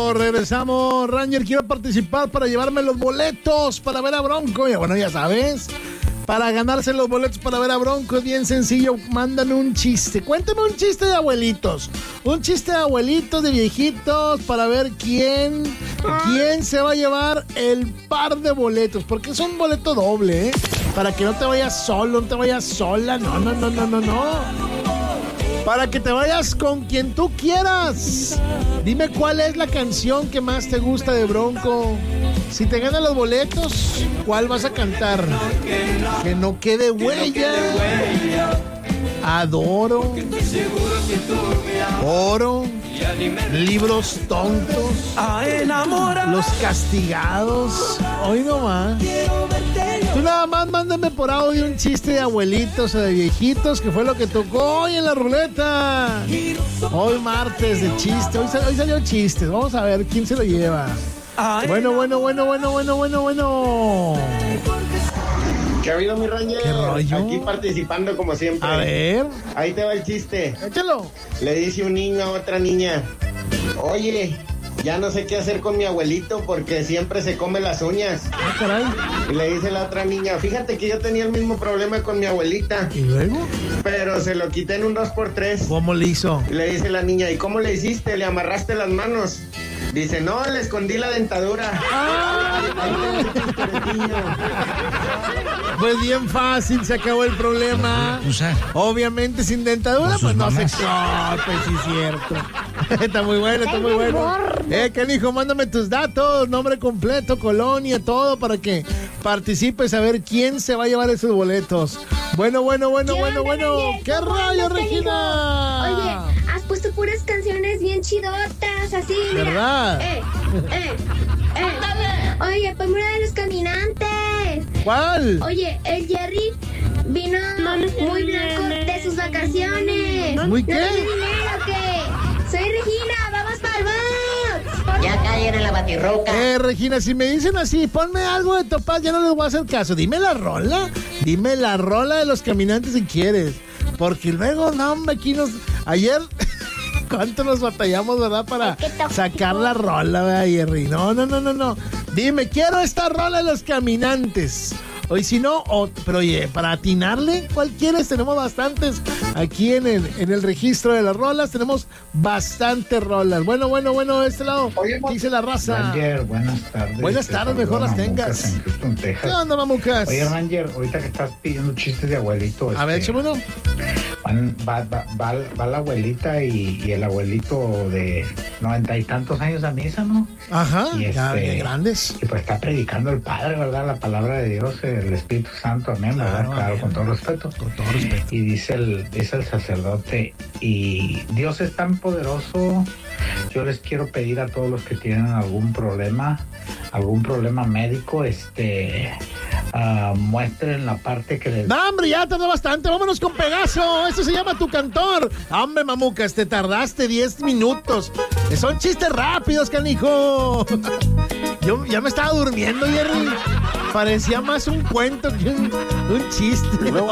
Regresamos. Ranger, quiero participar para llevarme los boletos para ver a Bronco. Y bueno, ya sabes, para ganarse los boletos para ver a Bronco es bien sencillo. Mándame un chiste. Cuéntame un chiste de abuelitos. Un chiste de abuelitos, de viejitos, para ver quién se va a llevar el par de boletos. Porque es un boleto doble, ¿eh? Para que no te vayas solo, no te vayas sola. No. Para que te vayas con quien tú quieras. Dime cuál es la canción que más te gusta de Bronco. Si te ganan los boletos, ¿cuál vas a cantar? Que no quede huella. Adoro. Oro. Libros tontos. Los castigados. Hoy nomás. Tú nada más mándame por audio un chiste de abuelitos o de viejitos, que fue lo que tocó hoy en la ruleta. Hoy martes de chiste. Hoy salió chistes. Vamos a ver quién se lo lleva. Bueno. ¿Qué ha habido, mi Ranger? ¿Qué rollo? Aquí participando como siempre. A ver. Ahí te va el chiste. Échalo. Le dice un niño a otra niña: oye, ya no sé qué hacer con mi abuelito porque siempre se come las uñas. Ah, caray. Y le dice la otra niña: fíjate que yo tenía el mismo problema con mi abuelita. ¿Y luego? Pero se lo quité en un 2x3. ¿Cómo le hizo? Y le dice la niña: ¿y cómo le hiciste? ¿Le amarraste las manos? Dice: no, le escondí la dentadura. Pues bien fácil, se acabó el problema. Obviamente sin dentadura, pues no se... No, pues sí es cierto. Está muy bueno. Canijo, mándame tus datos, nombre completo, colonia, todo, para que participes a ver quién se va a llevar esos boletos. Bueno. ¿Qué rayo, Regina? Oye, has puesto puras canciones bien chidotas, así, mira. ¿Verdad? Oye, ponme una de Los Caminantes. ¿Cuál? Oye, el Jerry vino muy blanco de sus vacaciones. ¿Muy qué? ¿No tiene dinero qué? Soy Regina, vamos para el box. Ya caen en la batirroca. Regina, si me dicen así, ponme algo de Topaz, ya no les voy a hacer caso. Dime la rola de Los Caminantes si quieres. Porque luego, no, hombre, aquí ayer... ¿Cuánto nos batallamos, verdad? Para sacar la rola, ¿verdad, Jerry? No. Dime, quiero esta rola de Los Caminantes. Hoy si no, pero oye, para atinarle, ¿cuál quieres? Tenemos bastantes. Aquí en el registro de las rolas tenemos bastantes rolas. Bueno, de este lado, oye, dice la raza. Ranger, buenas tardes. Buenas tardes, mejor las tengas. En Houston, Texas. ¿Qué onda, mamucas? Oye, Ranger, ahorita que estás pidiendo chistes de abuelito. A ver, échame uno. Va la abuelita y el abuelito de 90 y tantos años a misa, ¿no? Ajá, y ya grandes. Y pues está predicando el Padre, ¿verdad? La palabra de Dios, el Espíritu Santo, amén, ¿verdad? Claro, con todo respeto. Con todo respeto. Y dice el sacerdote: y Dios es tan poderoso, yo les quiero pedir a todos los que tienen algún problema médico, muestren la parte que les... ¡No, hombre, ya tardó bastante! ¡Vámonos con Pegaso! ¡Eso se llama Tu Cantor! ¡Hombre, mamucas, te tardaste 10 minutos! ¡Son chistes rápidos, canijo! Yo ya me estaba durmiendo, Jerry. Parecía más un cuento que un chiste.